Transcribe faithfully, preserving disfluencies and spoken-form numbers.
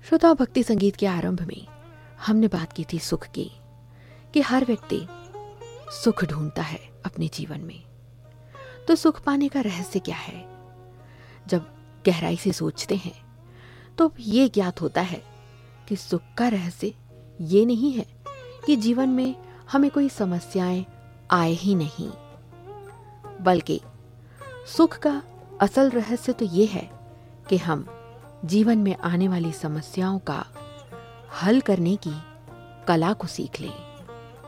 श्रोताओं, भक्ति संगीत के आरंभ में हमने बात की थी सुख की, कि हर व्यक्ति सुख ढूंढता है अपने जीवन में। तो सुख पाने का रहस्य क्या है? जब गहराई से सोचते हैं तो ये ज्ञात होता है कि सुख का रहस्य ये नहीं है कि जीवन में हमें कोई समस्याएं आए ही नहीं, बल्कि सुख का असल रहस्य तो ये है कि हम जीवन में आने वाली समस्याओं का हल करने की कला को सीख लें।